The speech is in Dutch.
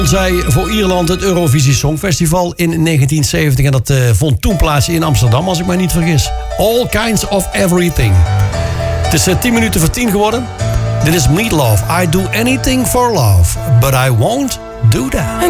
Zij voor Ierland het Eurovisie Songfestival in 1970. En dat vond toen plaats in Amsterdam, als ik mij niet vergis. All Kinds of Everything. Het is 10 minuten voor 10 geworden. Dit is Meatloaf. I do anything for love, but I won't do that.